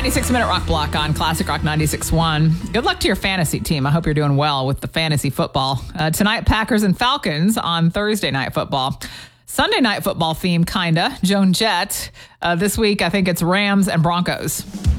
96-minute rock block on Classic Rock 96.1. Good luck to your fantasy team. I hope you're doing well with the fantasy football. Tonight, Packers and Falcons on Thursday Night Football. Sunday Night Football theme, kinda. Joan Jett. This week, I think it's Rams and Broncos.